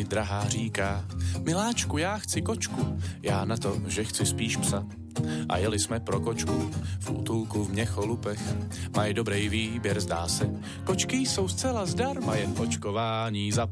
drahá říká: miláčku, já chci kočku, já na to, že chci spíš psa. A jeli jsme pro kočku v útulku v Měcholupech. Mají dobrý výběr, zdá se. Kočky jsou zcela zdarma, jen očkování za